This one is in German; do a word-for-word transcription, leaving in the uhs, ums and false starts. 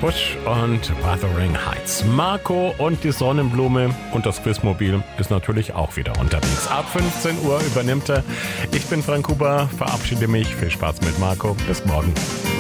Bush und Wuthering Heights. Marco und die Sonnenblume und das Quizmobil ist natürlich auch wieder unterwegs. Ab fünfzehn Uhr übernimmt er. Ich bin Frank Huber, verabschiede mich. Viel Spaß mit Marco. Bis morgen.